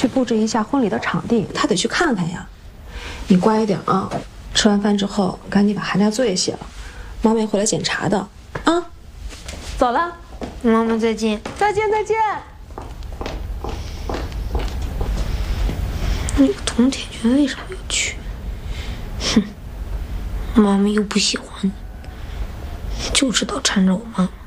去布置一下婚礼的场地，他得去看看呀。你乖一点啊，吃完饭之后赶紧把寒假作业写了，妈妈要回来检查的啊。走了， 妈妈再见。 再见再见。 那个童铁军为什么要去？哼，妈妈又不喜欢你，就知道缠着我妈妈。